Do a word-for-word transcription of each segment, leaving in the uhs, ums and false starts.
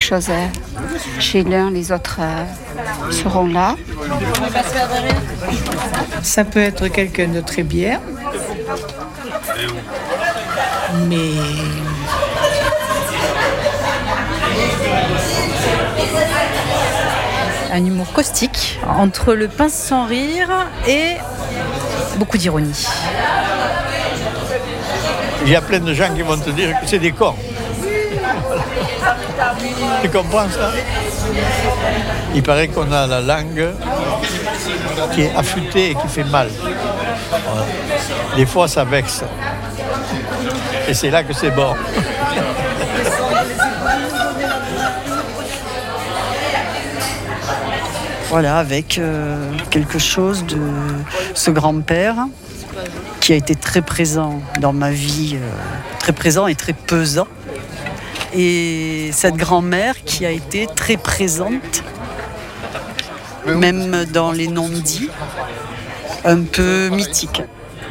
Joseph. Chez l'un, les autres euh, seront là. Ça peut être quelqu'un de très bien, mais un humour caustique, entre le pince sans rire et beaucoup d'ironie. Il y a plein de gens qui vont te dire que c'est des cons. Tu comprends ça? Il paraît qu'on a la langue qui est affûtée et qui fait mal. Voilà. Des fois, ça vexe. Et c'est là que c'est bon. Voilà, avec euh, quelque chose de ce grand-père qui a été très présent dans ma vie, euh, très présent et très pesant. Et cette grand-mère qui a été très présente, même dans les non-dits, un peu mythique.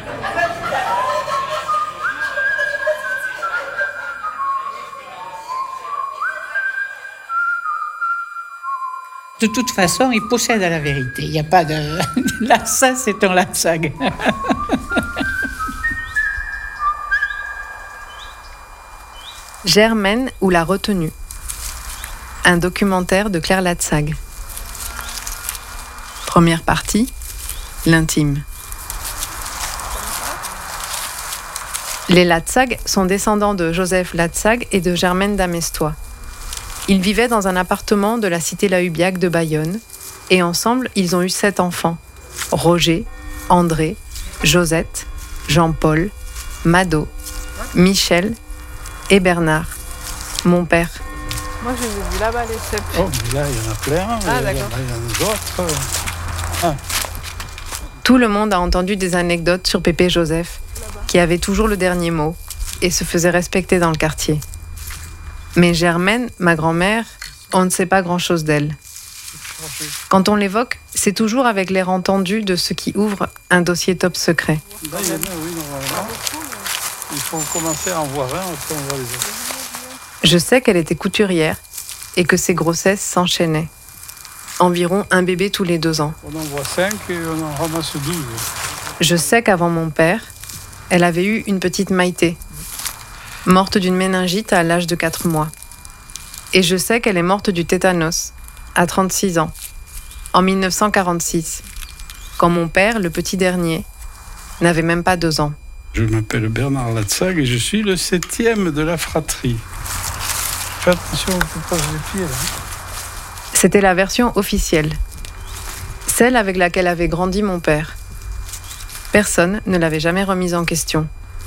de toute façon, il possède la vérité. Il n'y a pas de... Là, ça, c'est un Latsag. Germaine ou la retenue. Un documentaire de Claire Latsag. Première partie, l'intime. Les Latsag sont descendants de Joseph Latsag et de Germaine d'Amestois. Ils vivaient dans un appartement de la cité Lahubiac de Bayonne et ensemble, ils ont eu sept enfants. Roger, André, Josette, Jean-Paul, Mado, Michel et Bernard. Mon père. Moi, je les ai vus là-bas, les sept. Oh, là, il y en a plein. Ah, d'accord. Il y en a d'autres. Ah. Tout le monde a entendu des anecdotes sur Pépé Joseph, qui avait toujours le dernier mot et se faisait respecter dans le quartier. Mais Germaine, ma grand-mère, on ne sait pas grand-chose d'elle. Quand on l'évoque, c'est toujours avec l'air entendu de ceux qui ouvrent un dossier top secret. Là, il y en a, oui, normalement. Il faut commencer à en voir un, après on voit les autres. Je sais qu'elle était couturière et que ses grossesses s'enchaînaient. Environ un bébé tous les deux ans. On en voit cinq et on en ramasse douze. Je sais qu'avant mon père, elle avait eu une petite Maïté, morte d'une méningite à l'âge de quatre mois. Et je sais qu'elle est morte du tétanos, à trente-six ans, en mille neuf cent quarante-six, quand mon père, le petit dernier, n'avait même pas deux ans. Je m'appelle Bernard Latsag et je suis le septième de la fratrie. Fais attention, on peut pas les pieds là. C'était la version officielle, celle avec laquelle avait grandi mon père. Personne ne l'avait jamais remise en question.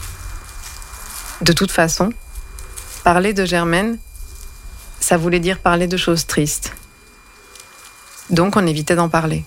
De toute façon, parler de Germaine, ça voulait dire parler de choses tristes. Donc on évitait d'en parler.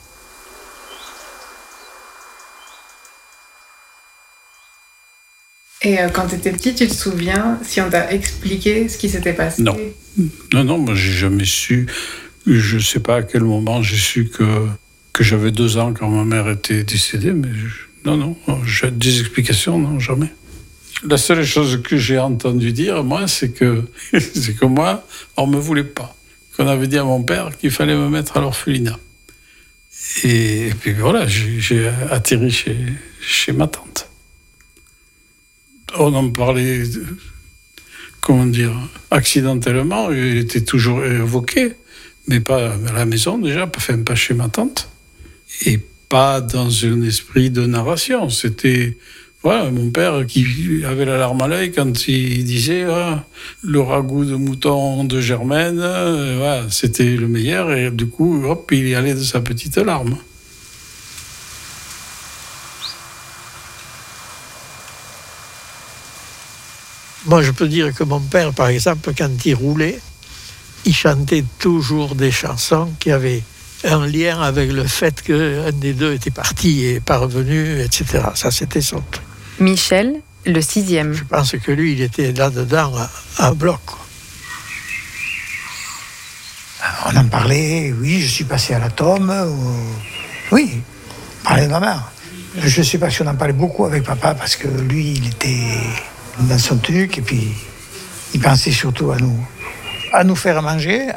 Et euh, quand tu étais petit, tu te souviens si on t'a expliqué ce qui s'était passé? Non. Non, non, moi j'ai jamais su. Je sais pas à quel moment j'ai su que, que j'avais deux ans quand ma mère était décédée, mais je, non, non, j'ai des explications, non, jamais. La seule chose que j'ai entendu dire, moi, c'est que, c'est que moi, on me voulait pas. Qu'on avait dit à mon père qu'il fallait me mettre à l'orphelinat. Et, et puis voilà, j'ai, j'ai atterri chez, chez ma tante. On en parlait, comment dire, accidentellement, il était toujours évoqué, mais pas à la maison déjà, enfin pas chez ma tante, et pas dans un esprit de narration. C'était voilà, mon père qui avait la larme à l'œil quand il disait ah, le ragoût de mouton de Germaine, euh, voilà, c'était le meilleur, et du coup, hop, il y allait de sa petite larme. Moi, je peux dire que mon père, par exemple, quand il roulait, il chantait toujours des chansons qui avaient un lien avec le fait qu'un des deux était parti et pas revenu, et cetera. Ça, c'était son truc. Michel, le sixième. Je pense que lui, il était là-dedans à, à bloc, quoi. On en parlait, oui, je suis passé à l'atome. Ou... Oui, on parlait de ma mère. Je ne sais pas si on en parlait beaucoup avec papa, parce que lui, il était dans son truc, et puis il pensait surtout à nous, à nous faire manger,